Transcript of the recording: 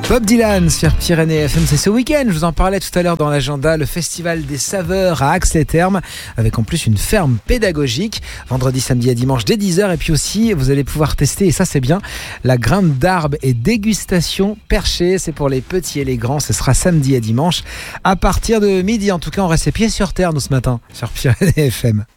Bob Dylan sur Pyrénées FM, c'est ce week-end, je vous en parlais tout à l'heure dans l'agenda, le festival des saveurs à Ax-les-Thermes, avec en plus une ferme pédagogique, vendredi, samedi et dimanche dès 10h, et puis aussi vous allez pouvoir tester, et ça c'est bien, la graine d'arbre et dégustation perchée, c'est pour les petits et les grands, ce sera samedi et dimanche à partir de midi. En tout cas, on reste les pieds sur terre nous ce matin sur Pyrénées FM.